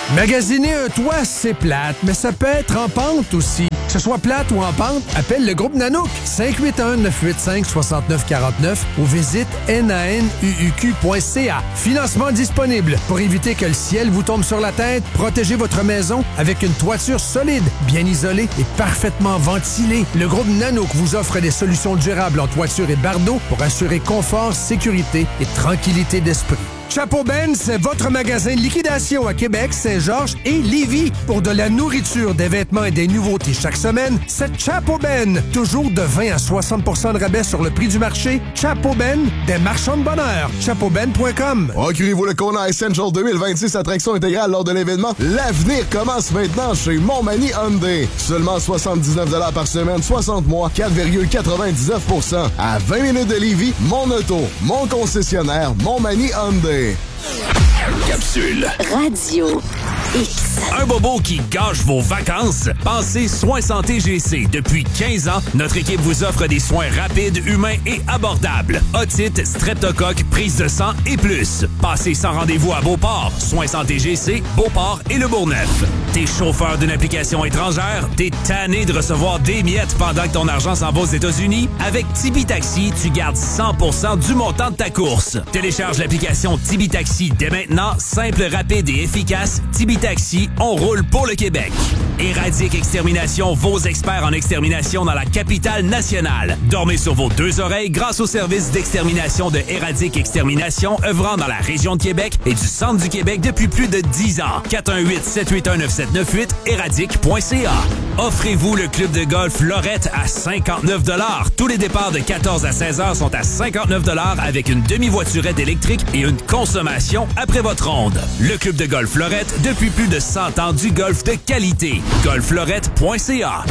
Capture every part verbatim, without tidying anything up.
Magasiner un toit, c'est plate, mais ça peut être en pente aussi. Que ce soit plate ou en pente, appelle le groupe Nanook. cinq huit un, neuf huit cinq, six neuf quatre neuf ou visite nanuq point c a. Financement disponible. Pour éviter que le ciel vous tombe sur la tête, protégez votre maison avec une toiture solide, bien isolée et parfaitement ventilée. Le groupe Nanook vous offre des solutions durables en toiture et bardeaux pour assurer confort, sécurité et tranquillité d'esprit. Chapeau Ben, c'est votre magasin de liquidation à Québec, Saint-Georges et Lévis. Pour de la nourriture, des vêtements et des nouveautés chaque semaine, c'est Chapeau Ben. Toujours de vingt à soixante pour cent de rabais sur le prix du marché. Chapeau Ben, des marchands de bonheur. chapeau ben point com. Procurez-vous le Kona Essential deux mille vingt-six, attraction intégrale lors de l'événement. L'avenir commence maintenant chez Montmagny Hyundai. Seulement soixante-dix-neuf dollars par semaine, soixante mois, quatre virgule quatre-vingt-dix-neuf pour cent. À vingt minutes de Lévis, mon auto, mon concessionnaire, Montmagny Hyundai. Capsule Radio X. Un bobo qui gâche vos vacances? Pensez Soins Santé G C. Depuis quinze ans, notre équipe vous offre des soins rapides, humains et abordables. Otite, streptocoque, prise de sang et plus. Passez sans rendez-vous à Beauport. Soins Santé G C, Beauport et le Bourgneuf. T'es chauffeur d'une application étrangère? T'es tanné de recevoir des miettes pendant que ton argent s'en va aux États-Unis? Avec Tibi Taxi, tu gardes cent pour cent du montant de ta course. Télécharge l'application Tibi Taxi dès maintenant. Simple, rapide et efficace. Tibi Taxi, on roule pour le Québec. Éradique Extermination, vos experts en extermination dans la capitale nationale. Dormez sur vos deux oreilles grâce au service d'extermination de Éradique Extermination œuvrant dans la région de Québec et du centre du Québec depuis plus de dix ans. quatre un huit, sept huit un, neuf sept neuf huit, éradique point c a. Offrez-vous le club de golf Lorette à cinquante-neuf dollars. Tous les départs de quatorze à seize heures sont à cinquante-neuf dollars avec une demi-voiturette électrique et une consommation après votre ronde. Le club de golf Lorette, depuis plus de cent ans du golf de qualité. golf lorette point c a.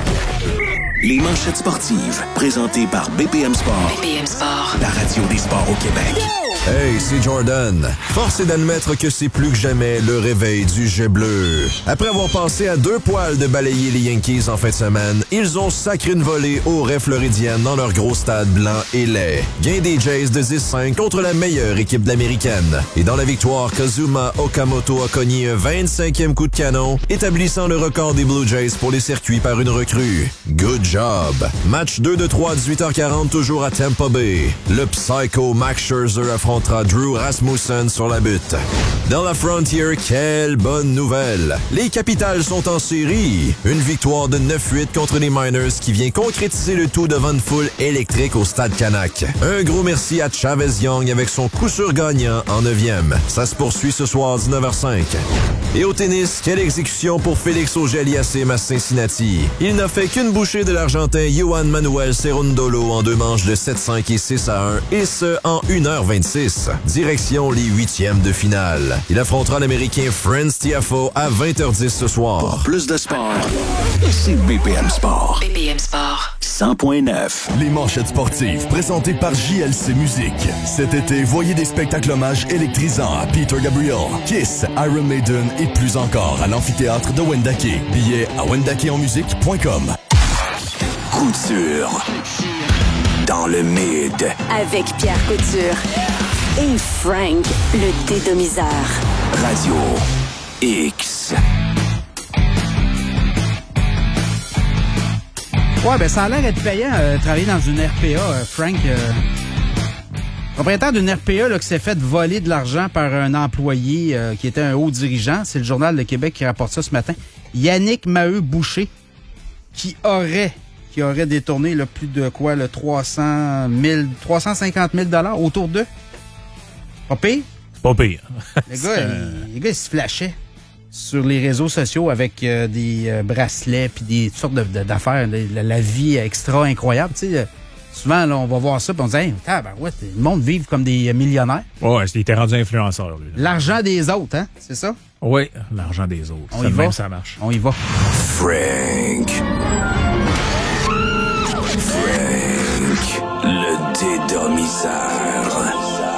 Les manchettes sportives, présentées par B P M Sport. B P M Sport. La radio des sports au Québec. Hey, c'est Jordan. Force est d'admettre que c'est plus que jamais le réveil du jet bleu. Après avoir passé à deux poils de balayer les Yankees en fin de semaine, ils ont sacré une volée au Ray Floridienne dans leur gros stade blanc et laid. Gain des Jays de dix cinq contre la meilleure équipe de l'américaine. Et dans la victoire, Kazuma Okamoto a cogné un vingt-cinquième coup de canon, établissant le record des Blue Jays pour les circuits par une recrue. Good job! Match deux de trois à dix-huit heures quarante, toujours à Tampa Bay. Le psycho Max Scherzer affronte Drew Rasmussen sur la butte. Dans la Frontier, quelle bonne nouvelle! Les Capitals sont en série. Une victoire de neuf huit contre les Miners qui vient concrétiser le tout devant une foule électrique au Stade Canac. Un gros merci à Chavez Young avec son coup sûr gagnant en neuvième. Ça se poursuit ce soir dix-neuf heures cinq. Et au tennis, quelle exécution pour Félix Auger-Aliassime à Cincinnati. Il n'a fait qu'une bouchée de l'Argentin Juan Manuel Cerundolo en deux manches de sept cinq et six à un, et ce en une heure vingt-six. Direction les huitièmes de finale. Il affrontera l'Américain Franz Tiafoe à vingt heures dix ce soir. Pour plus de sport, c'est B P M Sport. B P M Sport. cent point neuf. Les manchettes sportives présentées par J L C Musique. Cet été, voyez des spectacles hommages électrisants à Peter Gabriel, Kiss, Iron Maiden et plus encore à l'amphithéâtre de Wendake. Billets à wendake en musique point com. Couture. Dans le mid. Avec Pierre Couture. Et Frank, le dédomiseur. Radio X. Ouais, ben ça a l'air d'être payant, euh, travailler dans une R P A, euh, Frank. Euh, propriétaire d'une R P A là, qui s'est fait voler de l'argent par un employé euh, qui était un haut dirigeant. C'est le Journal de Québec qui rapporte ça ce matin. Yannick Maheu-Boucher, qui aurait... qui aurait détourné là, plus de quoi, le trois cent mille, trois cent cinquante mille dollars autour d'eux. Pas pire? Pas pire. Le gars, il, le gars, il se flashait sur les réseaux sociaux avec euh, des euh, bracelets puis des toutes sortes de, de, d'affaires. La, la vie extra incroyable. Tu sais, souvent, là, on va voir ça et on se dit, hey, ben ouais, le monde vit comme des millionnaires. Ouais, il était rendu influenceur, lui. Là. L'argent des autres, hein? C'est ça? Oui, l'argent des autres. On ça y va. Même ça marche. On y va. Frank. Frank, le dédomiseur.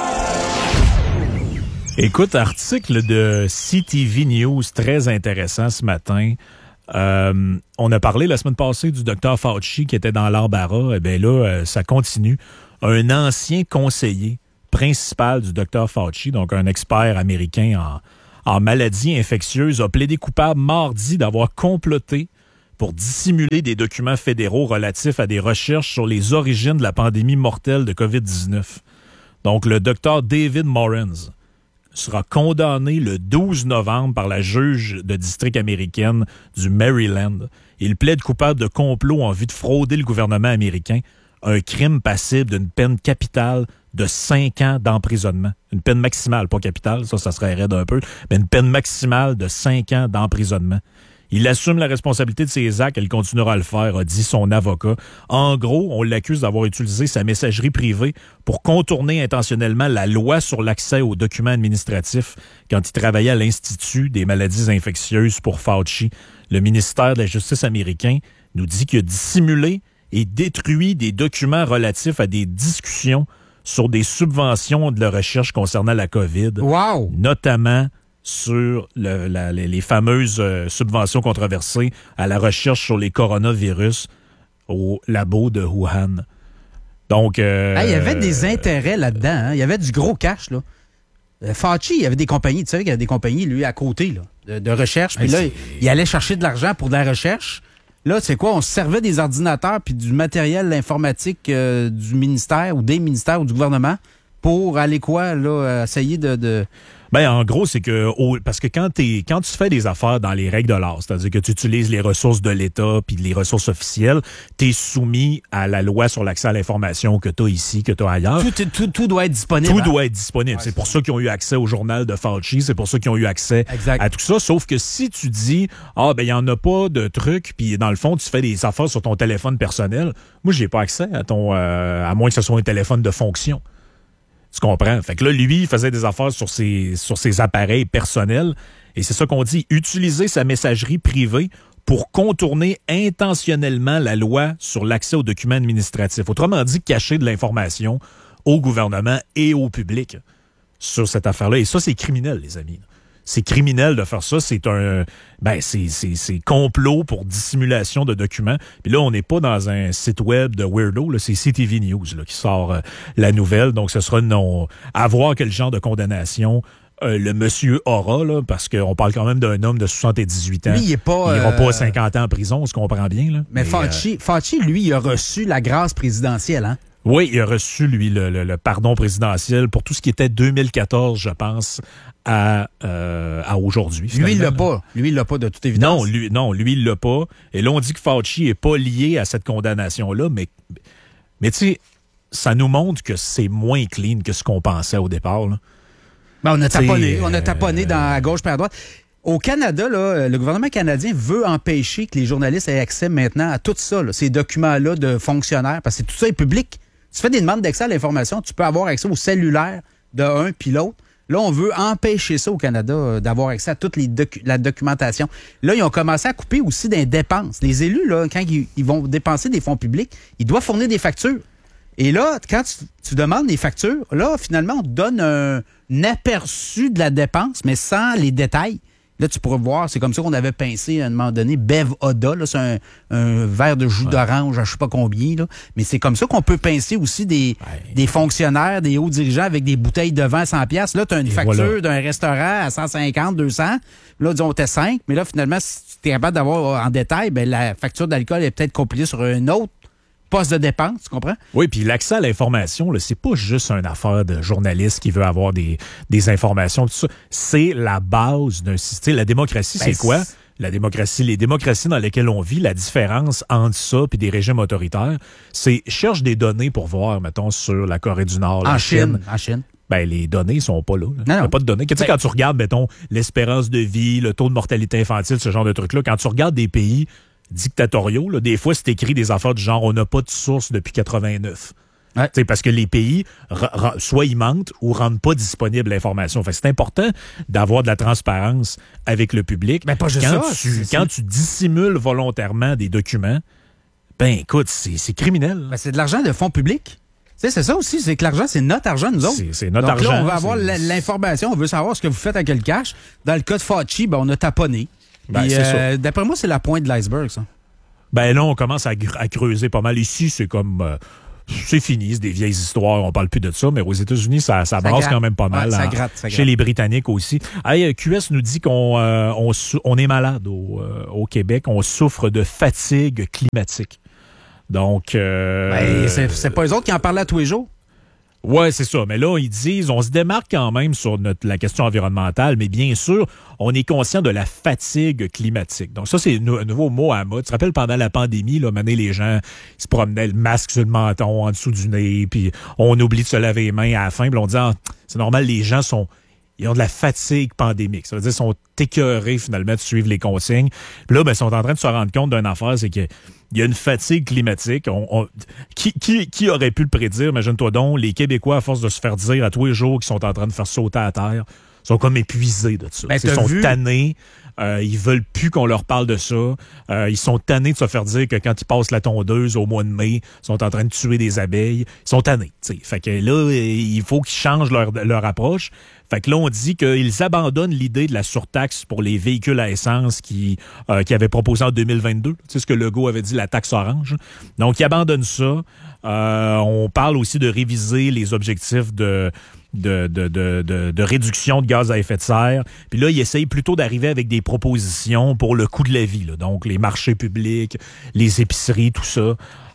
Écoute, article de C T V News très intéressant ce matin. Euh, on a parlé la semaine passée du docteur Fauci qui était dans l'embarras. Eh bien là, euh, ça continue. Un ancien conseiller principal du docteur Fauci, donc un expert américain en maladies infectieuses, a plaidé coupable mardi d'avoir comploté pour dissimuler des documents fédéraux relatifs à des recherches sur les origines de la pandémie mortelle de covid dix-neuf. Donc, le docteur David Morens sera condamné le douze novembre par la juge de district américaine du Maryland. Il plaide coupable de complot en vue de frauder le gouvernement américain, un crime passible d'une peine capitale de cinq ans d'emprisonnement. Une peine maximale, pas capitale, ça, ça serait raide un peu, mais une peine maximale de cinq ans d'emprisonnement. Il assume la responsabilité de ses actes et il continuera à le faire, a dit son avocat. En gros, on l'accuse d'avoir utilisé sa messagerie privée pour contourner intentionnellement la loi sur l'accès aux documents administratifs quand il travaillait à l'Institut des maladies infectieuses pour Fauci. Le ministère de la Justice américain nous dit qu'il a dissimulé et détruit des documents relatifs à des discussions sur des subventions de la recherche concernant la COVID. Wow! Notamment sur le, la, les, les fameuses euh, subventions controversées à la recherche sur les coronavirus au labo de Wuhan. Donc, euh, ah, il y avait des intérêts là-dedans. Hein? Il y avait du gros cash, là. Euh, Fauci, il y avait des compagnies, tu sais qu'il y avait des compagnies, lui, à côté, là, de, de recherche. Puis là, il, il allait chercher de l'argent pour de la recherche. Là, c'est quoi? On se servait des ordinateurs puis du matériel informatique euh, du ministère ou des ministères ou du gouvernement pour aller quoi, là, essayer de... de... Ben, en gros, c'est que, oh, parce que quand t'es, quand tu fais des affaires dans les règles de l'art, c'est-à-dire que tu utilises les ressources de l'État puis les ressources officielles, t'es soumis à la loi sur l'accès à l'information que t'as ici, que t'as ailleurs. Tout, tout, tout doit être disponible. Tout doit être disponible. Ouais, c'est pour ça qu'ils ont eu accès au journal de Fauci, c'est pour ça qu'ils ont eu accès exact. À tout ça. Sauf que si tu dis, ah, ben, il y en a pas de trucs, puis dans le fond, tu fais des affaires sur ton téléphone personnel, moi, j'ai pas accès à ton, euh, à moins que ce soit un téléphone de fonction. Tu comprends? Fait que là, lui, il faisait des affaires sur ses, sur ses appareils personnels. Et c'est ça qu'on dit, utiliser sa messagerie privée pour contourner intentionnellement la loi sur l'accès aux documents administratifs. Autrement dit, cacher de l'information au gouvernement et au public sur cette affaire-là. Et ça, c'est criminel, les amis. C'est criminel de faire ça. C'est un ben c'est, c'est, c'est complot pour dissimulation de documents. Puis là, on n'est pas dans un site web de weirdo. Là, c'est C T V News là, qui sort euh, la nouvelle. Donc, ce sera non à voir quel genre de condamnation euh, le monsieur aura, là, parce qu'on parle quand même d'un homme de soixante-dix-huit ans. Lui, il est pas... Il n'ira euh... pas cinquante ans en prison, on se comprend bien. Là. Mais, Mais Fauci, euh... Fauci, lui, il a reçu la grâce présidentielle, hein? Oui, il a reçu, lui, le, le, le pardon présidentiel pour tout ce qui était deux mille quatorze, je pense, à, euh, à aujourd'hui. Lui, il l'a pas. Lui, il l'a pas, de toute évidence. Non, lui, non, lui, il l'a pas. Et là, on dit que Fauci n'est pas lié à cette condamnation-là, mais, mais tu sais, ça nous montre que c'est moins clean que ce qu'on pensait au départ. Là. Ben, on a taponné, euh, on a taponné dans, à gauche et à droite. Au Canada, là, le gouvernement canadien veut empêcher que les journalistes aient accès maintenant à tout ça, là, ces documents-là de fonctionnaires, parce que tout ça est public. Tu fais des demandes d'accès à l'information, tu peux avoir accès au cellulaire de un puis l'autre. Là, on veut empêcher ça au Canada, euh, d'avoir accès à toute les docu- la documentation. Là, ils ont commencé à couper aussi des dépenses. Les élus, là, quand ils, ils vont dépenser des fonds publics, ils doivent fournir des factures. Et là, quand tu, tu demandes des factures, là, finalement, on te donne un, un aperçu de la dépense, mais sans les détails. Là, tu pourrais voir, c'est comme ça qu'on avait pincé à un moment donné, Bev Oda, là, c'est un, un verre de jus ouais. d'orange, je sais pas combien, là. Mais c'est comme ça qu'on peut pincer aussi des, ouais. des fonctionnaires, des hauts dirigeants avec des bouteilles de vin à cent piastres. Là, tu as une Et facture voilà. d'un restaurant à cent cinquante, deux cents. Là, disons, t'es cinq. Mais là, finalement, si tu es capable d'avoir en détail, ben, la facture d'alcool est peut-être compilée sur un autre poste de dépense, tu comprends? Oui, puis l'accès à l'information, là, c'est pas juste une affaire de journaliste qui veut avoir des, des informations, tout ça. C'est la base d'un système. La démocratie, ben, c'est quoi? C'est... La démocratie, les démocraties dans lesquelles on vit, la différence entre ça et des régimes autoritaires, c'est cherche des données pour voir, mettons, sur la Corée du Nord, en la Chine. Chine. En Chine. Ben, les données sont pas là. là. Il n'y a pas de données. Tu sais, ben... quand tu regardes, mettons, l'espérance de vie, le taux de mortalité infantile, ce genre de trucs-là, quand tu regardes des pays dictatoriaux, là, des fois, c'est écrit des affaires du genre « on n'a pas de source depuis quatre-vingt-neuf ». Ouais. Parce que les pays, ra- ra- soit ils mentent ou rendent pas disponible l'information. Fait que c'est important d'avoir de la transparence avec le public. Ben, pas juste quand ça. Tu, quand tu dissimules volontairement des documents, ben écoute, c'est, c'est criminel. Ben, c'est de l'argent de fonds publics. C'est, c'est ça aussi, c'est que l'argent, c'est notre argent, nous autres. C'est, c'est notre Donc argent. là, on veut avoir c'est... l'information, on veut savoir ce que vous faites avec le cash. Dans le cas de Fauci, ben, on a taponné. Ben, Puis, c'est euh, ça. D'après moi, c'est la pointe de l'iceberg, ça. Ben là, on commence à, à creuser pas mal. Ici, c'est comme... Euh, c'est fini, c'est des vieilles histoires, on parle plus de ça, mais aux États-Unis, ça, ça, ça brasse quand même pas mal. Ouais, ça hein, gratte, ça chez gratte. les Britanniques aussi. Hey, Q S nous dit qu'on euh, on, on est malade au, euh, au Québec, on souffre de fatigue climatique. Donc... Euh, ben, c'est, c'est pas eux autres qui en parlent à tous les jours? Ouais, c'est ça. Mais là, ils disent, on se démarque quand même sur notre, la question environnementale, mais bien sûr, on est conscient de la fatigue climatique. Donc ça, c'est un nouveau mot à mode. Tu te rappelles, pendant la pandémie, là, maintenant, les gens ils se promenaient le masque sur le menton, en dessous du nez, puis on oublie de se laver les mains à la fin, puis on dit, ah, c'est normal, les gens sont... Ils ont de la fatigue pandémique. Ça veut dire qu'ils sont écœurés, finalement, de suivre les consignes. Puis là, ben, ils sont en train de se rendre compte d'une affaire, c'est que il y a une fatigue climatique. On, on, qui, qui, qui aurait pu le prédire? Imagine-toi donc, les Québécois, à force de se faire dire à tous les jours qu'ils sont en train de faire sauter à terre, sont comme épuisés de ça. Ben, ils sont vu? tannés. Euh, ils veulent plus qu'on leur parle de ça. Euh, ils sont tannés de se faire dire que quand ils passent la tondeuse au mois de mai, ils sont en train de tuer des abeilles. Ils sont tannés. T'sais. Fait que là, il faut qu'ils changent leur, leur approche. Fait que là, on dit qu'ils abandonnent l'idée de la surtaxe pour les véhicules à essence qui, euh, qui avaient proposé en deux mille vingt-deux. Tu sais ce que Legault avait dit, la taxe orange. Donc, ils abandonnent ça. Euh, on parle aussi de réviser les objectifs de... De, de, de, de, de réduction de gaz à effet de serre. Puis là, ils essayent plutôt d'arriver avec des propositions pour le coût de la vie. Là. Donc, les marchés publics, les épiceries, tout ça.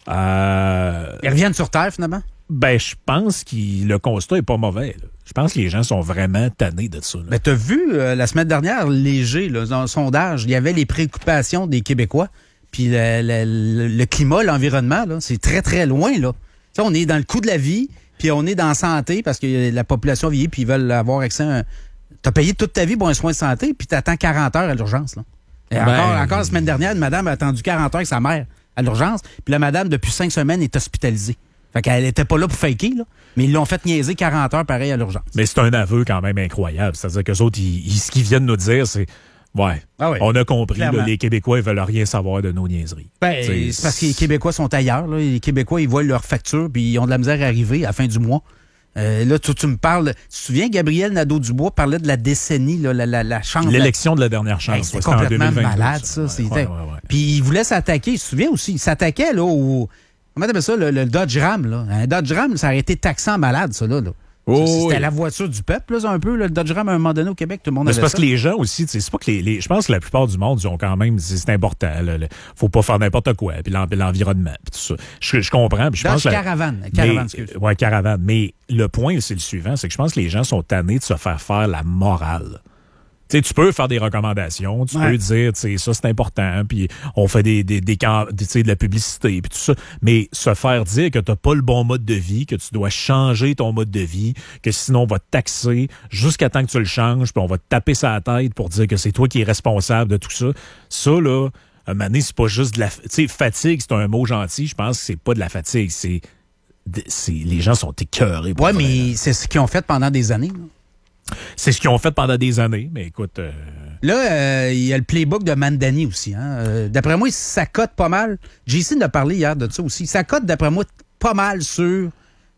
Euh... Ils reviennent sur Terre, finalement? Ben, je pense que le constat est pas mauvais. Là. Je pense que les gens sont vraiment tannés de ça. Là. Ben, t'as vu, euh, la semaine dernière, léger, là, dans le sondage, il y avait les préoccupations des Québécois. Puis le, le, le climat, l'environnement, là, c'est très, très loin. Là. T'sais, on est dans le coût de la vie. Puis on est dans la santé parce que la population vieillit puis ils veulent avoir accès à un... T'as payé toute ta vie pour un soin de santé puis t'attends quarante heures à l'urgence. Là. Et ben, encore, encore la semaine dernière, une madame a attendu quarante heures avec sa mère à l'urgence. Puis la madame, depuis cinq semaines, est hospitalisée. Fait qu'elle était pas là pour faker, là, mais ils l'ont fait niaiser quarante heures pareil à l'urgence. Mais c'est un aveu quand même incroyable. C'est-à-dire qu'eux autres, ils, ils, ce qu'ils viennent nous dire, c'est... Ouais, ah oui, on a compris, là, les Québécois, ils veulent rien savoir de nos niaiseries. Ben, c'est, c'est parce que les Québécois sont ailleurs. Là. Les Québécois, ils voient leurs factures puis ils ont de la misère à arriver à la fin du mois. Euh, là, tu, tu me parles... Tu te souviens, Gabriel Nadeau-Dubois parlait de la décennie, là, la, la, la chance... L'élection de la dernière chance. Hey, c'était ouais, complètement malade, ça. ça. Ouais, ouais, ouais, ouais. Puis il voulait s'attaquer, tu te souviens aussi, il s'attaquait là au... Comment t'appelles ça, le, le Dodge Ram, là? Un Dodge Ram, ça aurait été taxant malade, ça, là. là. Oh, c'était oui. la voiture du peuple, là, un peu, là, le Dodge Ram, à un moment donné, au Québec, tout le monde mais avait c'est parce ça. que les gens aussi, c'est pas que les, les... Je pense que la plupart du monde, ils ont quand même... C'est important, là, là. Faut pas faire n'importe quoi, puis l'environnement, puis tout ça. Je, je comprends, puis je Dodge pense... Caravane. La... Caravane, mais, excuse. Ouais, Caravane. Mais le point, c'est le suivant, c'est que je pense que les gens sont tannés de se faire faire la morale. T'sais, tu peux faire des recommandations, tu ouais. peux dire, tu sais, ça c'est important, puis on fait des, des, des, des de la publicité, puis tout ça, mais se faire dire que t'as pas le bon mode de vie, que tu dois changer ton mode de vie, que sinon on va te taxer jusqu'à temps que tu le changes, puis on va te taper sur la tête pour dire que c'est toi qui es responsable de tout ça. Ça, là, à un moment donné, c'est pas juste de la... Tu sais, fatigue, c'est un mot gentil, je pense que c'est pas de la fatigue, c'est... c'est les gens sont écœurés. Ouais, vrai. Mais c'est ce qu'ils ont fait pendant des années, là. C'est ce qu'ils ont fait pendant des années, mais écoute... Euh... Là, euh, il y a le playbook de Mandani aussi. Hein. Euh, d'après moi, ça cote pas mal. J C nous a parlé hier de ça aussi. Ça cote, d'après moi, pas mal sur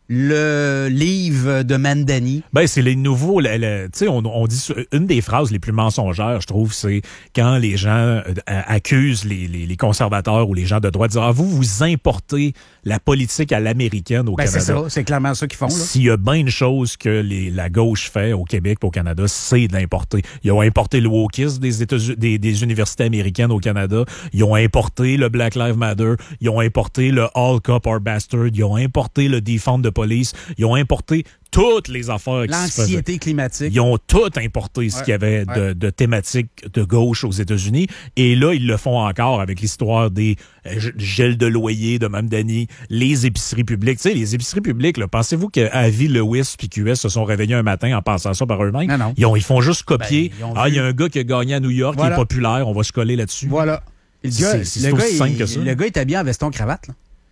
le livre de Mandani. Ben, c'est les nouveaux... Tu sais, on, on dit... Une des phrases les plus mensongères, je trouve, c'est quand les gens euh, accusent les, les, les conservateurs ou les gens de droite, dire « Ah, vous, vous importez la politique à l'américaine au ben, Canada. » C'est ça, c'est clairement ça qu'ils font. S'il y a bien une chose que les, la gauche fait au Québec et au Canada, c'est de l'importer. Ils ont importé le wokisme des, États, des, des universités américaines au Canada. Ils ont importé le Black Lives Matter. Ils ont importé le All Cop or Bastard. Ils ont importé le Defund the Police. Ils ont importé toutes les affaires qui se faisaient. L'anxiété climatique. Ils ont tout importé ouais, ce qu'il y avait ouais. de, de thématiques de gauche aux États-Unis. Et là, ils le font encore avec l'histoire des euh, gels de loyer de Mamdani, les épiceries publiques. Tu sais, les épiceries publiques, là, pensez-vous qu'Avi, Lewis puis Q S se sont réveillés un matin en pensant ça par eux-mêmes? Non, non. Ils, ont, ils font juste copier. Ben, ah, il y a un gars qui a gagné à New York, voilà. qui est populaire, on va se coller là-dessus. Voilà. Le gars, c'est, c'est le gars, simple il, que ça. Le gars est habillé en veston-cravate, là.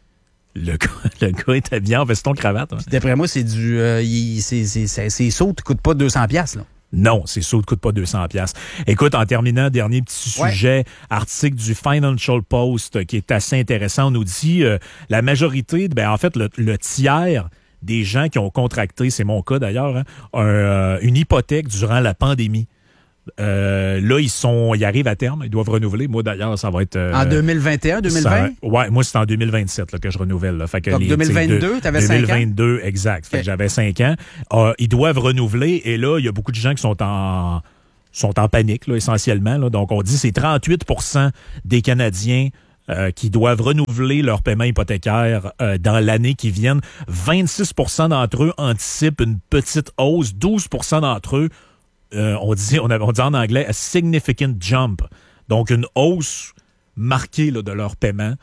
Le gars, le gars est habillé en veston-cravate. Hein. D'après moi, c'est du... Euh, il, c'est, c'est, c'est, c'est saut ne coûtent pas deux cents dollars, là. Non, c'est saut ne coûte pas deux cents dollars. Écoute, en terminant, dernier petit sujet, ouais. article du Financial Post qui est assez intéressant. On nous dit euh, la majorité, ben en fait, le, le tiers des gens qui ont contracté, c'est mon cas d'ailleurs, hein, un, euh, une hypothèque durant la pandémie. Euh, là, ils sont, ils arrivent à terme, ils doivent renouveler. Moi, d'ailleurs, ça va être... Euh, en deux mille vingt et un, deux mille vingt? Ça, ouais, moi, c'est en deux mille vingt-sept là, que je renouvelle. Là. Fait que donc, les, deux mille vingt-deux, tu avais cinq ans? deux mille vingt-deux, exact. Fait okay. que j'avais cinq ans. Euh, ils doivent renouveler, et là, il y a beaucoup de gens qui sont en sont en panique, là, essentiellement. Là. Donc, on dit que c'est trente-huit pour cent des Canadiens euh, qui doivent renouveler leur paiement hypothécaire euh, dans l'année qui vient. vingt-six pour cent d'entre eux anticipent une petite hausse. douze pour cent d'entre eux Euh, on, dit, on, a, on dit en anglais « a significant jump », donc une hausse marquée là, de leur paiement.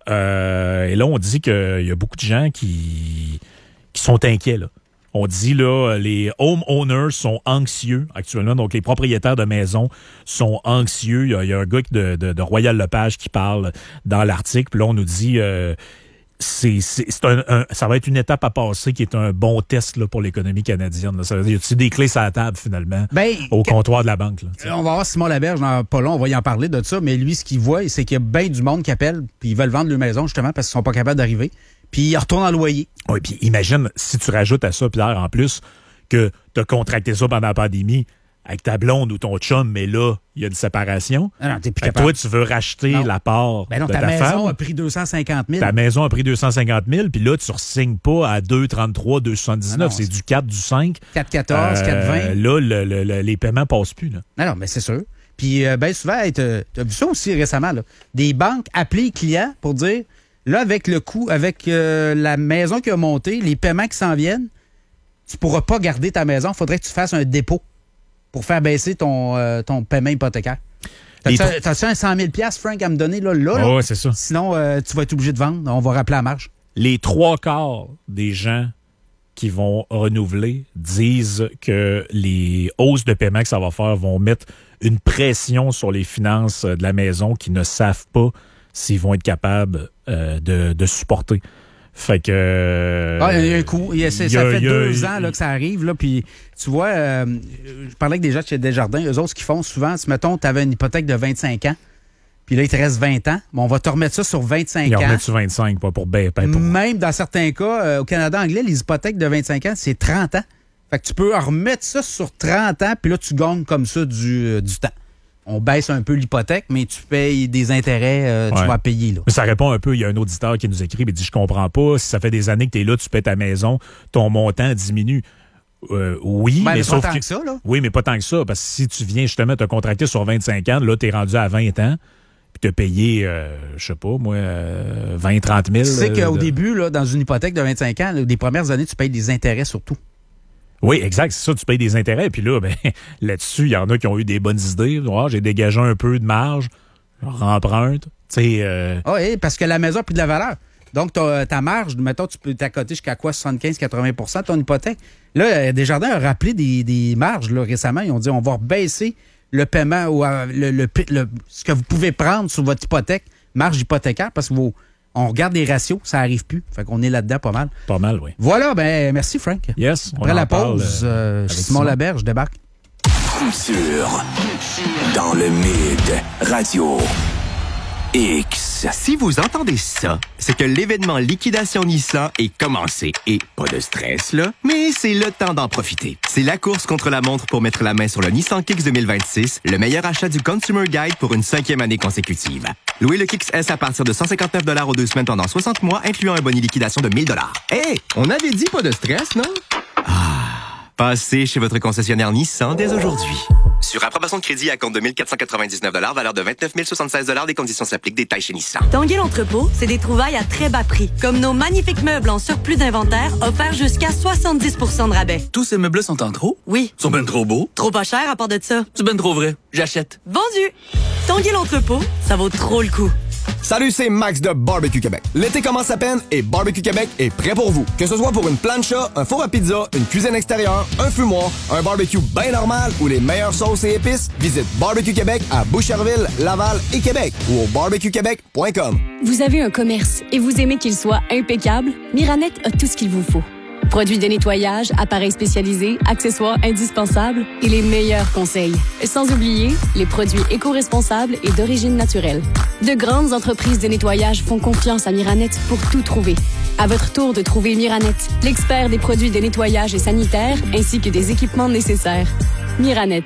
Euh, et là, on dit qu'il y a beaucoup de gens qui, qui sont inquiets. Là. On dit là, les homeowners sont anxieux actuellement, donc les propriétaires de maisons sont anxieux. Il y a, il y a un gars de, de, de Royal Lepage qui parle dans l'article, puis là, on nous dit... Euh, C'est, c'est, c'est un, un, ça va être une étape à passer qui est un bon test là, pour l'économie canadienne. Là. Ça veut dire, y a des clés sur la table, finalement, ben, au comptoir de la banque? Là, on va voir Simon Laberge dans pas long, on va y en parler de ça, mais lui, ce qu'il voit, c'est qu'il y a bien du monde qui appelle, puis ils veulent vendre leur maison, justement, parce qu'ils sont pas capables d'arriver, puis ils retournent en loyer. Oui, puis imagine, si tu rajoutes à ça, Pierre, en plus, que tu as contracté ça pendant la pandémie, avec ta blonde ou ton chum, mais là, il y a une séparation. Ah non, t'es plus ben, capable. Toi, tu veux racheter non. la part ben non, de ta, ta maison femme. a pris deux cent cinquante mille. Ta maison a pris deux cent cinquante mille, puis là, tu ne re-signes pas à deux trente-trois, deux soixante-dix-neuf. Ah non, c'est, c'est du quatre, du cinq. quatre quatorze, euh, quatre vingt. Là, le, le, le, les paiements passent plus. Là. Non, non, mais c'est sûr. Puis, euh, bien souvent, tu as vu ça aussi récemment, là, des banques appelent les clients pour dire, là, avec le coût, avec euh, la maison qui a monté, les paiements qui s'en viennent, tu ne pourras pas garder ta maison. Il faudrait que tu fasses un dépôt pour faire baisser ton, euh, ton paiement hypothécaire. T'as-tu, t- t'as-tu un cent mille dollars, Frank, à me donner là? là, là? Oh, ouais, c'est ça. Sinon, euh, tu vas être obligé de vendre. On va rappeler la marge. Les trois quarts des gens qui vont renouveler disent que les hausses de paiement que ça va faire vont mettre une pression sur les finances de la maison qui ne savent pas s'ils vont être capables euh, de, de supporter. Fait que... Ah, il y a un coup. Il y a, ça il y a, fait il y a, deux il... ans là, que ça arrive. Là, puis tu vois, euh, je parlais avec des gens de chez Desjardins. Eux autres, ce qu'ils font souvent, si, mettons, tu avais une hypothèque de vingt-cinq ans, puis là, il te reste vingt ans, mais on va te remettre ça sur vingt-cinq Ils ans. Ils remettent sur vingt-cinq, pas pour... Ben, pas pour... Même dans certains cas, euh, au Canada anglais, les hypothèques de vingt-cinq ans, c'est trente ans. Fait que tu peux remettre ça sur trente ans, puis là, tu gagnes comme ça du, euh, du temps. On baisse un peu l'hypothèque, mais tu payes des intérêts, euh, tu ouais. vas payer. Là. Mais ça répond un peu, il y a un auditeur qui nous écrit et dit « Je comprends pas, si ça fait des années que tu es là, tu paies ta maison, ton montant diminue. Euh, » Oui, ben, mais, mais sauf pas tant que, que ça. Là. Oui, mais pas tant que ça, parce que si tu viens justement te contracter sur vingt-cinq ans, là, tu es rendu à vingt ans, puis tu as payé, euh, je sais pas, moi, euh, vingt à trente mille. Tu sais qu'au de... début, là, dans une hypothèque de vingt-cinq ans, là, les premières années, tu payes des intérêts surtout. Oui, exact, c'est ça, tu payes des intérêts. Puis là, ben, là-dessus, il y en a qui ont eu des bonnes idées. Oh, j'ai dégagé un peu de marge, je remprunte. Euh... Ah oui, parce que la maison a pris de la valeur. Donc, ta marge, mettons, tu peux t'accoter jusqu'à quoi? soixante-quinze à quatre-vingts pour cent de ton hypothèque. Là, Desjardins a rappelé des, des marges là, récemment. Ils ont dit on va baisser le paiement ou le, le, le, ce que vous pouvez prendre sur votre hypothèque, marge hypothécaire, parce que vous... On regarde les ratios, ça arrive plus. Fait qu'on est là-dedans pas mal. Pas mal, oui. Voilà, ben merci Frank. Yes. Après la pause, euh, Simon, Simon Laberge débarque. Culture. Dans le Mid Radio X. Si vous entendez ça, c'est que l'événement Liquidation Nissan est commencé. Et pas de stress, là, mais c'est le temps d'en profiter. C'est la course contre la montre pour mettre la main sur le Nissan Kicks deux mille vingt-six, le meilleur achat du Consumer Guide pour une cinquième année consécutive. Louez le Kicks S à partir de cent cinquante-neuf dollars aux deux semaines pendant soixante mois, incluant un boni liquidation de mille dollars. Hey, on avait dit pas de stress, non? Ah, passez chez votre concessionnaire Nissan dès aujourd'hui. Sur approbation de crédit à compte de mille quatre cent quatre-vingt-dix-neuf dollars, valeur de vingt-neuf mille soixante-seize dollars, des conditions s'appliquent, détails chez Nissan. Tanguay l'entrepôt, c'est des trouvailles à très bas prix, comme nos magnifiques meubles en surplus d'inventaire offerts jusqu'à soixante-dix pour cent de rabais. Tous ces meubles sont en trop? Oui. Sont ben trop beaux? Trop pas cher à part de ça. C'est ben trop vrai. J'achète. Vendu! Tanguay l'entrepôt, ça vaut trop le coup. Salut, c'est Max de Barbecue Québec. L'été commence à peine et Barbecue Québec est prêt pour vous. Que ce soit pour une plancha, un four à pizza, une cuisine extérieure, un fumoir, un barbecue bien normal ou les meilleures sauces et épices, visite Barbecue Québec à Boucherville, Laval et Québec ou au barbecue québec point com. Vous avez un commerce et vous aimez qu'il soit impeccable? Miranette a tout ce qu'il vous faut. Produits de nettoyage, appareils spécialisés, accessoires indispensables et les meilleurs conseils. Sans oublier les produits éco-responsables et d'origine naturelle. De grandes entreprises de nettoyage font confiance à Miranette pour tout trouver. À votre tour de trouver Miranette, l'expert des produits de nettoyage et sanitaire ainsi que des équipements nécessaires. Miranette,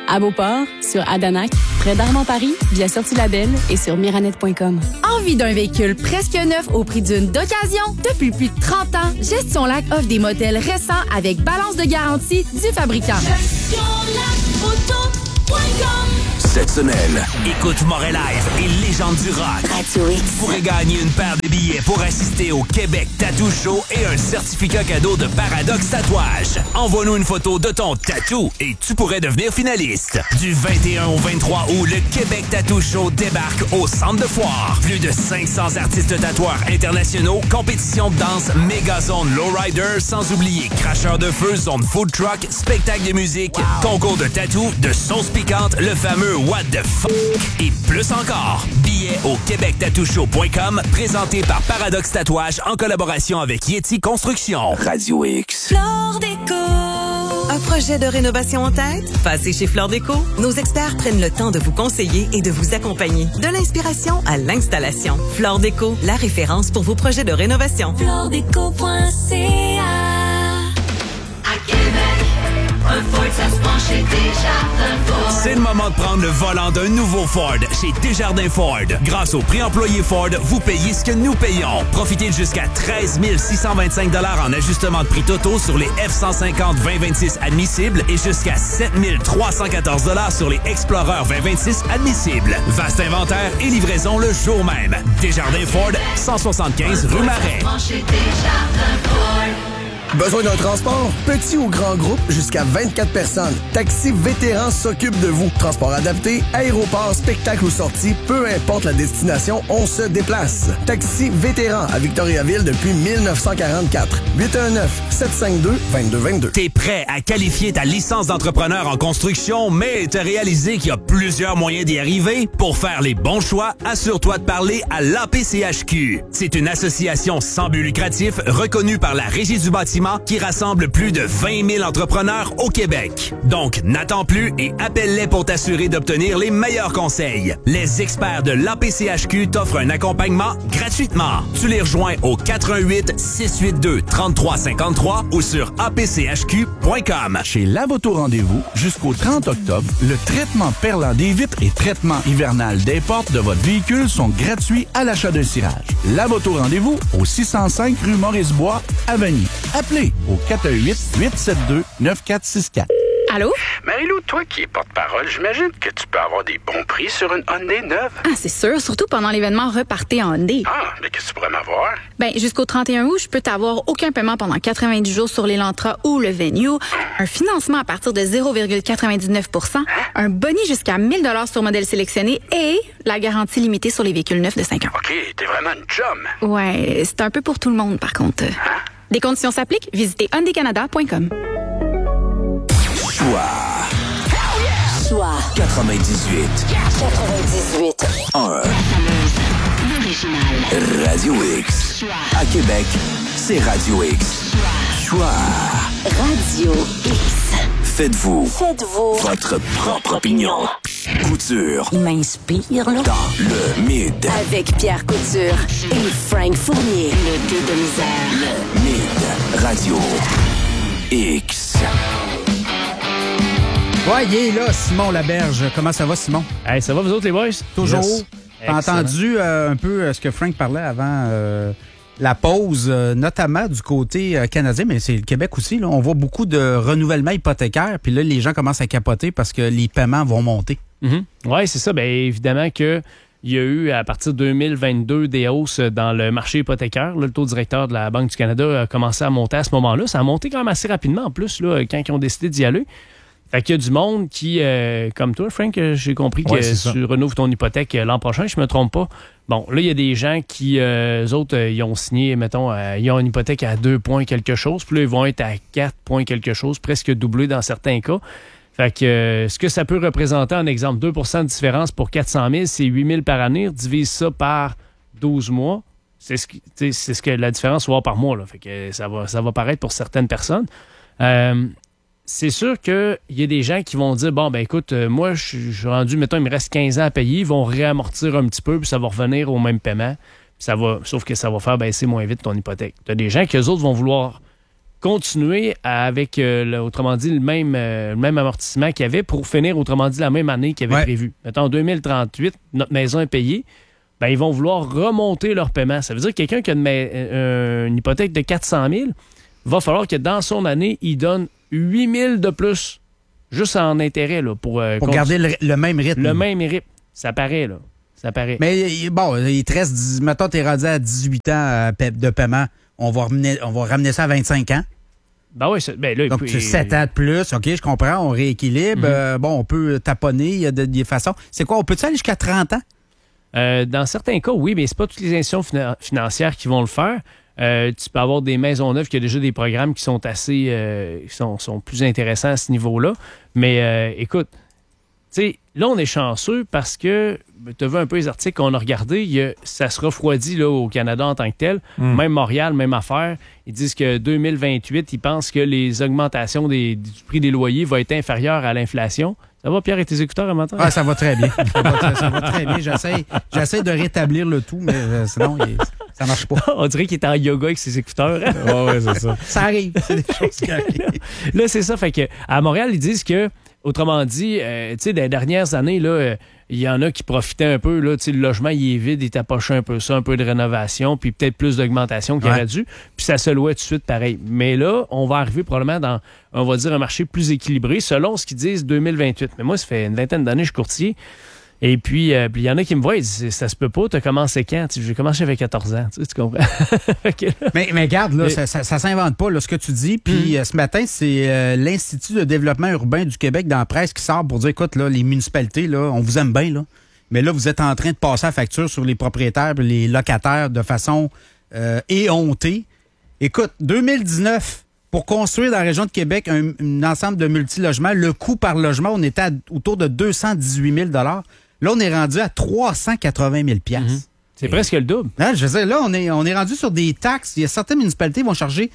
À Beauport, sur Adanac, près d'Armand-Paris, via Sortie Label et sur Miranet point com. Envie d'un véhicule presque neuf au prix d'une d'occasion? Depuis plus de trente ans, Gestion Lac offre des modèles récents avec balance de garantie du fabricant. Gestion Lac Auto point com. Cette semaine, écoute Moret Live et Légende du rock. Radio X. Vous pourrez gagner une paire de billets pour assister au Québec Tattoo Show et un certificat cadeau de Paradoxe Tatouage. Envoie-nous une photo de ton tatou et tu pourrais devenir finaliste. Du vingt et un au vingt-trois août, le Québec Tattoo Show débarque au Centre de Foire. Plus de cinq cents artistes tatoueurs internationaux, compétition de danse, méga zone lowrider, sans oublier cracheur de feu, zone food truck, spectacle de musique, wow. Concours de tatou, de sauce piquante, le fameux What the fuck et plus encore. Billets au québec tattoo show point com, présenté par Paradoxe Tatouage en collaboration avec Yeti Construction. Radio X. Flore Déco. Un projet de rénovation en tête? Passez chez Flore Déco. Nos experts prennent le temps de vous conseiller et de vous accompagner. De l'inspiration à l'installation. Flore Déco, la référence pour vos projets de rénovation. flore déco point c a. À Québec, un Ford, ça se penche chez Desjardins Ford. C'est le moment de prendre le volant d'un nouveau Ford chez Desjardins Ford. Grâce au prix employé Ford, vous payez ce que nous payons. Profitez de jusqu'à treize mille six cent vingt-cinq dollars en ajustement de prix totaux sur les F cent cinquante vingt vingt-six admissibles et jusqu'à sept mille trois cent quatorze dollars sur les Explorer vingt vingt-six admissibles. Vaste inventaire et livraison le jour même. Desjardins Ford, cent soixante-quinze rue Marais. Besoin d'un transport? Petit ou grand groupe, jusqu'à vingt-quatre personnes. Taxi Vétéran s'occupe de vous. Transport adapté, aéroport, spectacle ou sortie, peu importe la destination, on se déplace. Taxi Vétéran à Victoriaville depuis mille neuf cent quarante-quatre. huit un neuf, sept cinq deux, deux deux deux deux. T'es prêt à qualifier ta licence d'entrepreneur en construction, mais t'as réalisé qu'il y a plusieurs moyens d'y arriver? Pour faire les bons choix, assure-toi de parler à l'A P C H Q. C'est une association sans but lucratif reconnue par la Régie du bâtiment qui rassemble plus de vingt mille entrepreneurs au Québec. Donc, n'attends plus et appelle-les pour t'assurer d'obtenir les meilleurs conseils. Les experts de l'A P C H Q t'offrent un accompagnement gratuitement. Tu les rejoins au quatre un huit, six huit deux, trois trois cinq trois ou sur a p c h q point com. Chez Lavoto Rendez-vous, jusqu'au trente octobre, le traitement perlant des vitres et traitement hivernal des portes de votre véhicule sont gratuits à l'achat d'un cirage. Lavoto Rendez-vous au six cent cinq rue Maurice-Bois, à Vanier. Appelez au quatre un huit, huit sept deux, neuf quatre six quatre. Allô? Marie-Lou, toi qui es porte-parole, j'imagine que tu peux avoir des bons prix sur une Hyundai neuve. Ah, c'est sûr, surtout pendant l'événement Repartez en Hyundai. Ah, mais qu'est-ce que tu pourrais m'avoir? Ben, jusqu'au trente et un août, je peux t'avoir aucun paiement pendant quatre-vingt-dix jours sur l'Elantra ou le Venue, un financement à partir de zéro virgule quatre-vingt-dix-neuf pour cent, un boni jusqu'à mille dollars sur modèle sélectionné et la garantie limitée sur les véhicules neufs de cinq ans. OK, t'es vraiment une chum. Ouais, c'est un peu pour tout le monde, par contre. Hein? Des conditions s'appliquent, visitez hyundai canada point com. Choix. Choix. quatre-vingt-dix-huit. quatre-vingt-dix-huit. un. L'original. Radio X. Choix. À Québec, c'est Radio X. Choix. Radio X. Faites-vous. Faites-vous. Votre propre opinion. Couture. Il m'inspire, là. Dans le Mid. Avec Pierre Couture et Frank Fournier. Le deux de misère. Le Mid. Radio X. Ouais, il est là, Simon Laberge. Comment ça va, Simon? Hey, ça va, vous autres, les boys? Toujours. Yes. T'as entendu euh, un peu euh, ce que Frank parlait avant euh, la pause, euh, notamment du côté euh, canadien, mais c'est le Québec aussi. Là. On voit beaucoup de renouvellement hypothécaire, puis là, les gens commencent à capoter parce que les paiements vont monter. Mm-hmm. Oui, c'est ça. Bien évidemment que il y a eu, à partir de deux mille vingt-deux, des hausses dans le marché hypothécaire. Là, le taux directeur de la Banque du Canada a commencé à monter à ce moment-là. Ça a monté quand même assez rapidement, en plus, là, quand ils ont décidé d'y aller. Fait qu'il y a du monde qui, euh, comme toi, Frank, j'ai compris que ouais, tu renouves ton hypothèque l'an prochain, je me trompe pas. Bon, là, il y a des gens qui, euh, eux autres, euh, ils ont signé, mettons, euh, ils ont une hypothèque à deux points quelque chose, puis là, ils vont être à quatre points quelque chose, presque doublé dans certains cas. Fait que euh, ce que ça peut représenter, en exemple, deux pour cent de différence pour quatre cent mille, c'est huit mille par année. Divise ça par douze mois. C'est ce, qui, c'est ce que la différence va par mois. Là. Fait que ça va, ça va paraître pour certaines personnes. Euh, c'est sûr qu'il y a des gens qui vont dire, bon, ben écoute, euh, moi, je suis rendu, mettons, il me reste quinze ans à payer. Ils vont réamortir un petit peu, puis ça va revenir au même paiement. Puis ça va, sauf que ça va faire baisser moins vite ton hypothèque. Tu as des gens qui, eux autres, vont vouloir continuer avec, euh, le, autrement dit, le même, euh, le même amortissement qu'il y avait pour finir, autrement dit, la même année qu'il avait ouais. prévu. Mettons, en deux mille trente-huit, notre maison est payée. Ben, ils vont vouloir remonter leur paiement. Ça veut dire que quelqu'un qui a une, euh, une hypothèque de quatre cent mille, va falloir que dans son année, il donne huit mille de plus, juste en intérêt, là, pour... Euh, pour garder le, le même rythme. Le même rythme. Ça paraît, là. Ça paraît. Mais bon, il te reste... Mettons, t'es rendu à dix-huit ans de paiement. On va ramener, on va ramener ça à vingt-cinq ans. Ben oui, ben là... Donc, puis, sept ans de plus. OK, je comprends, on rééquilibre. Mm-hmm. Euh, bon, on peut taponner, il y a de- des façons. C'est quoi, on peut-tu aller jusqu'à trente ans? Euh, dans certains cas, oui, mais c'est pas toutes les institutions fina- financières qui vont le faire. Euh, tu peux avoir des maisons neuves qui ont déjà des programmes qui sont assez... Euh, qui sont, sont plus intéressants à ce niveau-là. Mais euh, écoute, tu sais, là, on est chanceux parce que, tu as vu un peu les articles qu'on a regardés, il y a, ça se refroidit là, au Canada en tant que tel. Mm. Même Montréal, même affaire. Ils disent que deux mille vingt-huit, ils pensent que les augmentations des, du prix des loyers vont être inférieures à l'inflation. Ça va, Pierre, et tes écouteurs à matin? Ah, ça va très bien. Ça va, ça va très bien. J'essaie, j'essaie de rétablir le tout, mais euh, sinon, il, ça marche pas. On dirait qu'il est en yoga avec ses écouteurs. Oui, ouais, c'est ça. Ça arrive. C'est des choses qui arrivent. Là, là, c'est ça. Fait que à Montréal, ils disent que, autrement dit, euh, tu sais, dans les dernières années, là, euh, il y en a qui profitaient un peu. Là, le logement, il est vide, il tapochait un peu ça, un peu de rénovation, puis peut-être plus d'augmentation qu'il ouais. aurait dû. Puis ça se louait tout de suite pareil. Mais là, on va arriver probablement dans, on va dire, un marché plus équilibré, selon ce qu'ils disent deux mille vingt-huit. Mais moi, ça fait une vingtaine d'années que je suis courtier. Et puis, euh, il y en a qui me voient, ils disent, ça se peut pas, tu as commencé quand? Tu sais, j'ai commencé avec quatorze ans, tu, sais, tu comprends? Okay, mais, mais regarde, là, mais... ça, ça, ça s'invente pas, là, ce que tu dis. Puis mm. euh, ce matin, c'est euh, l'Institut de développement urbain du Québec dans la presse qui sort pour dire, écoute, là, les municipalités, là, on vous aime bien, là. Mais là, vous êtes en train de passer la facture sur les propriétaires et les locataires de façon euh, éhontée. Écoute, deux mille dix-neuf, pour construire dans la région de Québec un, un ensemble de multilogements, le coût par logement, on était à, autour de deux cent dix-huit mille dollars. Là, on est rendu à trois cent quatre-vingt mille dollars. Mm-hmm. C'est et, presque le double. Hein, je veux dire, là, on est, on est rendu sur des taxes. Il y a certaines municipalités qui vont charger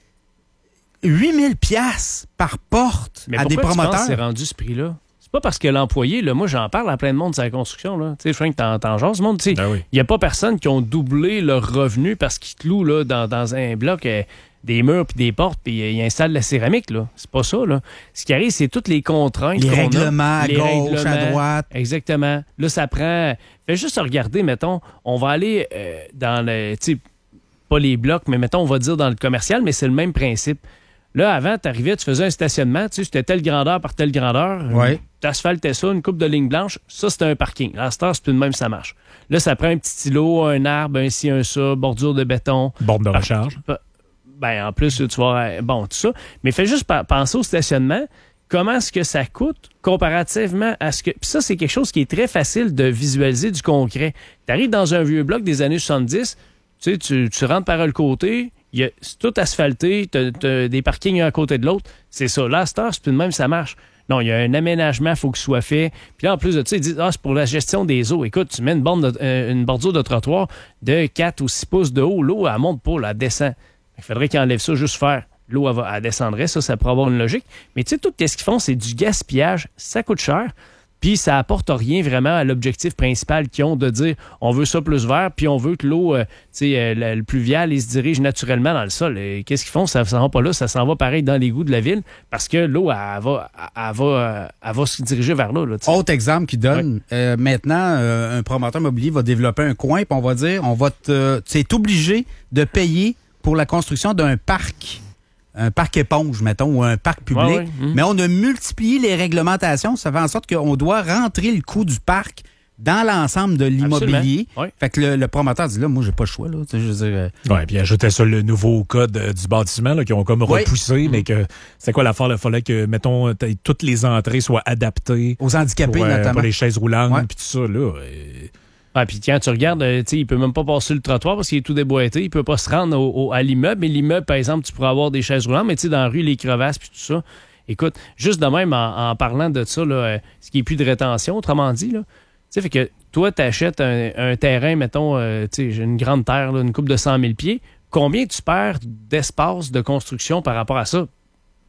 huit mille dollars par porte mais à des promoteurs. Mais pourquoi c'est rendu ce prix-là? C'est pas parce que l'employé, là, moi, j'en parle à plein de monde de sa construction. Tu sais, Frank, t'en, t'en jases, monde. Il ben oui. n'y a pas personne qui ont doublé leur revenu parce qu'ils te louent là, dans, dans un bloc... Euh, des murs puis des portes, puis euh, ils installent la céramique, là. C'est pas ça, là. Ce qui arrive, c'est toutes les contraintes les qu'on règlements a. Les règlements à gauche, à droite. Exactement. Là, ça prend... Fais juste regarder, mettons, on va aller euh, dans le... Tu sais, pas les blocs, mais mettons, on va dire dans le commercial, mais c'est le même principe. Là, avant, tu arrivais, tu faisais un stationnement, tu sais, c'était telle grandeur par telle grandeur. Ouais. Tu asphaltais ça, une coupe de ligne blanche, ça, c'était un parking. À cette heure, c'est plus de même, ça marche. Là, ça prend un petit îlot, un arbre, un ci, un ça, bordure de béton. Borne de recharge. Ben, en plus, tu vois, bon, tout ça. Mais fais juste penser au stationnement. Comment est-ce que ça coûte comparativement à ce que... Puis ça, c'est quelque chose qui est très facile de visualiser du concret. Tu arrives dans un vieux bloc des années soixante-dix, tu sais, tu, tu rentres par le côté, y a, c'est tout asphalté, tu as des parkings un à côté de l'autre. C'est ça. Là, à cette heure, c'est plus de même, ça marche. Non, il y a un aménagement, il faut qu'il soit fait. Puis là, en plus de ça, ils disent, ah, c'est pour la gestion des eaux. Écoute, tu mets une, borne de, euh, une bordure de trottoir de quatre ou six pouces de haut. L'eau, elle monte pas, là, elle descend. Il faudrait qu'ils enlèvent ça, juste faire. L'eau, elle, va, elle descendrait, ça, ça pourrait avoir une logique. Mais tu sais, tout ce qu'ils font, c'est du gaspillage. Ça coûte cher. Puis ça apporte rien vraiment à l'objectif principal qu'ils ont de dire on veut ça plus vert, puis on veut que l'eau, euh, tu sais, euh, le, le pluvial, il se dirige naturellement dans le sol. Et qu'est-ce qu'ils font? Ça ne s'en va pas là, ça s'en va pareil dans l'égout de la ville parce que l'eau, elle, elle, va, elle, va, elle va se diriger vers là. là Autre exemple qui donne, ouais. euh, maintenant, euh, un promoteur immobilier va développer un coin, puis on va dire, on va te, tu es obligé de payer pour la construction d'un parc, un parc éponge, mettons, ou un parc public. Ouais, ouais. Mmh. Mais on a multiplié les réglementations. Ça fait en sorte qu'on doit rentrer le coût du parc dans l'ensemble de l'immobilier. Ouais. Fait que le, le promoteur dit là, moi, j'ai pas le choix. Là. Je veux dire, euh... Oui, puis ajoutait ça le nouveau code euh, du bâtiment là, qui ont comme ouais. repoussé, mmh. mais que c'est quoi l'affaire? Il fallait que, mettons, toutes les entrées soient adaptées. Aux handicapés, pour, euh, notamment. Pour les chaises roulantes, puis ouais. tout ça, là. Et... Ah, puis quand tu regardes, euh, tu sais, il peut même pas passer le trottoir parce qu'il est tout déboîté. Il peut pas se rendre au, au, à l'immeuble. Mais l'immeuble, par exemple, tu pourrais avoir des chaises roulantes, mais tu sais, dans la rue, les crevasses puis tout ça. Écoute, juste de même, en, en parlant de ça, là, euh, ce qui est plus de rétention, autrement dit, là, tu sais, fait que toi, tu achètes un, un terrain, mettons, euh, tu sais, une grande terre, là, une coupe de cent mille pieds. Combien tu perds d'espace de construction par rapport à ça?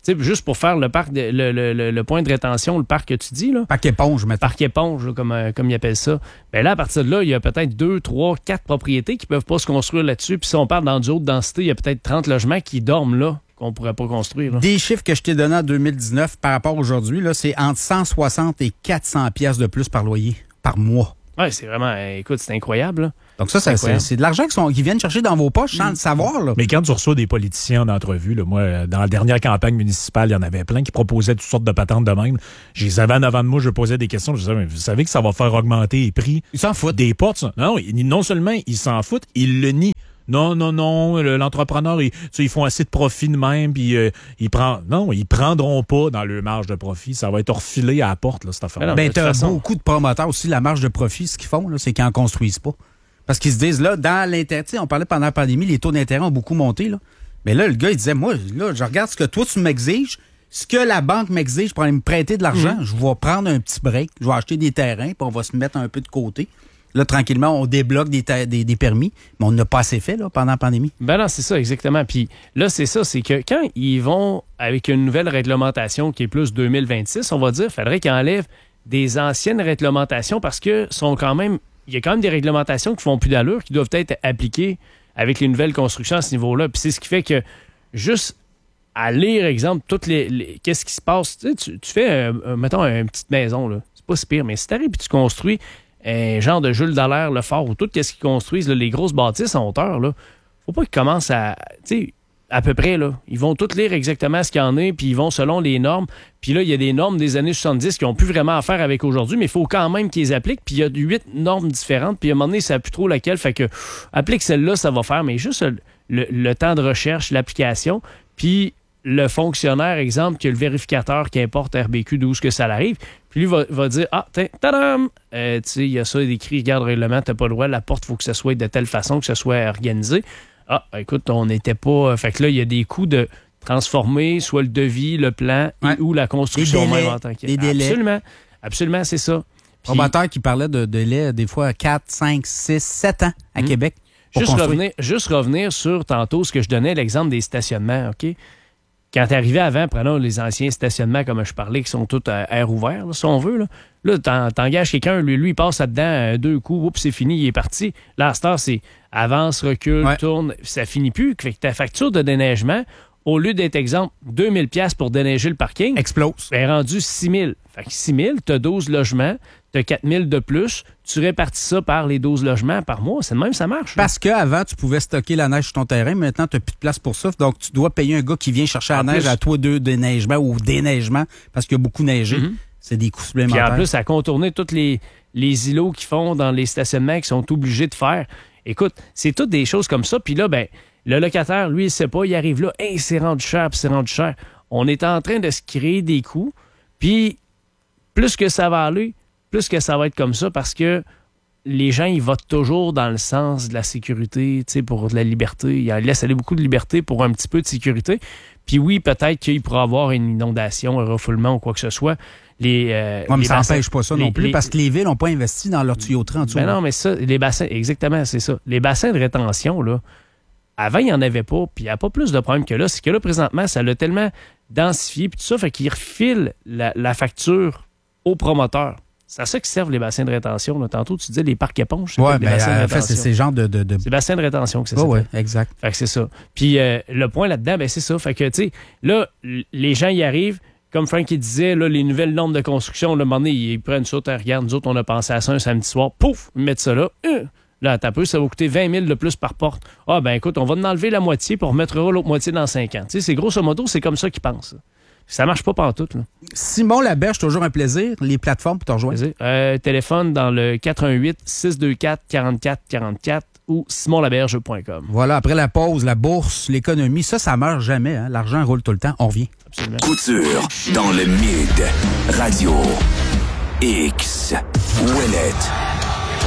sais, juste pour faire le parc, de, le, le, le, le point de rétention, le parc que tu dis, là. Parc éponge, maintenant. Parc éponge, là, comme, euh, comme ils appellent ça. Bien là, à partir de là, il y a peut-être deux, trois, quatre propriétés qui peuvent pas se construire là-dessus. Puis si on parle dans du haute densité, il y a peut-être trente logements qui dorment là, qu'on pourrait pas construire. Là. Des chiffres que je t'ai donnés en deux mille dix-neuf par rapport à aujourd'hui, là, c'est entre cent soixante et quatre cents piastres de plus par loyer, par mois. Oui, c'est vraiment, écoute, c'est incroyable. Là. Donc ça, c'est, c'est, c'est de l'argent qui, sont, qui viennent chercher dans vos poches sans mmh. le savoir. Là. Mais quand tu reçois des politiciens en entrevue, là, moi, dans la dernière campagne municipale, il y en avait plein qui proposaient toutes sortes de patentes de même. Je les avais en avant de moi, je posais des questions. Je disais, mais vous savez que ça va faire augmenter les prix? Ils s'en foutent. Des portes, ça. Non, non seulement ils s'en foutent, ils le nient. Non, non, non, l'entrepreneur, ils, ils font assez de profit de même, puis euh, ils prennent, non, ils prendront pas dans leur marge de profit. Ça va être refilé à la porte, là, cette affaire-là. Ben, t'as façon... beaucoup de promoteurs aussi, la marge de profit, ce qu'ils font, là, c'est qu'ils en construisent pas. Parce qu'ils se disent, là, dans l'intérêt, on parlait pendant la pandémie, les taux d'intérêt ont beaucoup monté, là. Mais là, le gars, il disait, moi, là, je regarde ce que toi, tu m'exiges, ce que la banque m'exige pour aller me prêter de l'argent, mmh. je vais prendre un petit break, je vais acheter des terrains, puis on va se mettre un peu de côté. Là, tranquillement, on débloque des, ta- des, des permis, mais on n'a pas assez fait là, pendant la pandémie. Ben non, c'est ça, exactement. Puis là, c'est ça, c'est que quand ils vont avec une nouvelle réglementation qui est plus deux mille vingt-six, on va dire, il faudrait qu'ils enlèvent des anciennes réglementations parce que sont quand même, il y a quand même des réglementations qui font plus d'allure, qui doivent être appliquées avec les nouvelles constructions à ce niveau-là. Puis c'est ce qui fait que juste à lire, exemple, toutes les, les qu'est-ce qui se passe, tu, sais, tu, tu fais, euh, euh, mettons, une petite maison, là, c'est pas si pire, mais si t'arrives et tu construis un genre de Jules Dallaire, le fort, ou tout ce qu'ils construisent, là, les grosses bâtisses en hauteur, là, faut pas qu'ils commencent à, tu sais, à peu près, là, ils vont tous lire exactement ce qu'il y en a, puis ils vont selon les normes. Puis là, il y a des normes des années soixante-dix qui n'ont plus vraiment à faire avec aujourd'hui, mais il faut quand même qu'ils les appliquent. Puis il y a huit normes différentes, puis à un moment donné, ça n'a plus trop laquelle, fait que applique celle-là, ça va faire, mais juste le, le, le temps de recherche, l'application, puis le fonctionnaire, exemple, qui est le vérificateur qui importe R B Q d'où ce que ça arrive, puis lui va, va dire, ah, tadam, euh, tu sais, il y a ça, écrit, regarde, règlement, t'as pas le droit, la porte, il faut que ça soit de telle façon, que ça soit organisé. Ah, écoute, on n'était pas... Fait que là, il y a des coûts de transformer soit le devis, le plan ouais. et, ou la construction délais, même en tant que... Des délais. Absolument. Absolument, c'est ça. Promoteur qui parlait de délais, des fois, quatre, cinq, six, sept ans à mmh. Québec. Juste revenir, juste revenir sur tantôt ce que je donnais, l'exemple des stationnements, OK? Quand t'es arrivé avant, prenons les anciens stationnements, comme je parlais, qui sont tous à air ouvert, là, si on veut. Là, là t'en, t'engages quelqu'un, lui, lui, il passe là-dedans euh, deux coups, oups, c'est fini, il est parti. Là, à cette heure, c'est avance, recule, ouais. tourne, ça finit plus. Fait que ta facture de déneigement, au lieu d'être, exemple, deux mille dollars pour déneiger le parking, explose. Elle est rendue six mille. Fait que six mille, t'as douze logements, t'as quatre mille de plus, tu répartis ça par les douze logements par mois. C'est de même, ça marche. Parce qu'avant, tu pouvais stocker la neige sur ton terrain. Maintenant, tu n'as plus de place pour ça. Donc, tu dois payer un gars qui vient chercher la neige à toi deux déneigements ou déneigement parce qu'il y a beaucoup neigé. Mm-hmm. C'est des coûts supplémentaires. Puis en plus, à contourner tous les, les îlots qu'ils font dans les stationnements qu'ils sont obligés de faire. Écoute, c'est toutes des choses comme ça. Puis là, ben, le locataire, lui, il sait pas. Il arrive là, hey, c'est rendu cher, puis c'est rendu cher. On est en train de se créer des coûts. Puis, plus que ça va aller, plus que ça va être comme ça parce que les gens, ils votent toujours dans le sens de la sécurité, tu sais, pour de la liberté. Ils laissent aller beaucoup de liberté pour un petit peu de sécurité. Puis oui, peut-être qu'il pourra avoir une inondation, un refoulement ou quoi que ce soit. Les, euh, ouais, mais les ça bassins, n'empêche pas ça non les, plus les, parce que les villes n'ont pas investi dans leur tuyauterie en dessous. Ben non, mais ça, les bassins, exactement, c'est ça. Les bassins de rétention, là, avant, il n'y en avait pas, puis il n'y a pas plus de problème que là. C'est que là, présentement, ça l'a tellement densifié, puis tout ça, fait qu'ils refilent la, la facture aux promoteurs. C'est à ça qui servent les bassins de rétention. Là. Tantôt, tu disais les parcs éponges. Oui, mais en fait, c'est ces genres de... de, de... C'est bassins de rétention que c'est ça. Oui, exact. Fait que c'est ça. Puis euh, le point là-dedans, ben c'est ça. Fait que, tu sais, là, les gens y arrivent. Comme Frank il disait, là, les nouvelles normes de construction, là, à un moment donné, ils prennent ça, regarde, nous autres, on a pensé à ça un samedi soir. Pouf! Ils mettent ça là. Euh, là, t'as peu, ça va coûter vingt mille de plus par porte. Ah, ben écoute, on va en enlever la moitié pour remettre l'autre moitié dans cinq ans. Tu sais, c'est grosso modo, c'est comme ça qu'ils pensent. Ça marche pas pantoute, là. Simon Laberge, toujours un plaisir. Les plateformes pour te rejoindre. Euh, téléphone dans le quatre un huit, six deux quatre, quarante-quatre quarante-quatre ou simon laberge point com. Voilà, après la pause, la bourse, l'économie, ça, ça meurt jamais. Hein? L'argent roule tout le temps. On revient. Absolument. Couture dans le Mid. Radio X. Ouellet.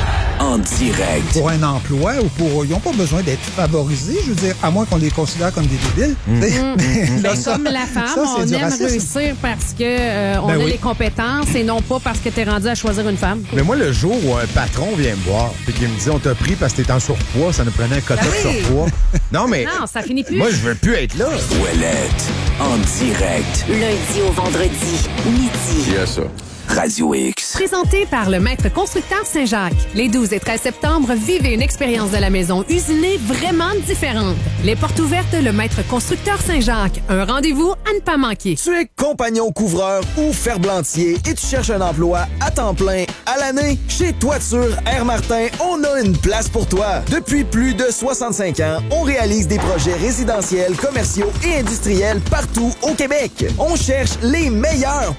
en direct. Pour un emploi ou pour... Ils n'ont pas besoin d'être favorisés, je veux dire, à moins qu'on les considère comme des débiles. Mmh. Mais là, Ben, ça, comme la femme, ça, c'est on du aime racisme. réussir parce que euh, on Ben a oui. les compétences et non pas parce que t'es rendu à choisir une femme. Mais moi, le jour où un patron vient me voir et qu'il me dit on t'a pris parce que t'es en surpoids, ça nous prenait un quota Ben de oui. surpoix. Non, mais Non, ça finit plus. moi, je veux plus être là. Ouellette, en direct. Lundi au vendredi, midi. Il y a ça. Radio X. Présenté par le maître constructeur Saint-Jacques. Les douze et treize septembre, vivez une expérience de la maison usinée vraiment différente. Les portes ouvertes, le maître constructeur Saint-Jacques. Un rendez-vous à ne pas manquer. Tu es compagnon couvreur ou ferblantier et tu cherches un emploi à temps plein à l'année? Chez Toiture Air Martin, on a une place pour toi. Depuis plus de soixante-cinq ans, on réalise des projets résidentiels, commerciaux et industriels partout au Québec. On cherche les meilleurs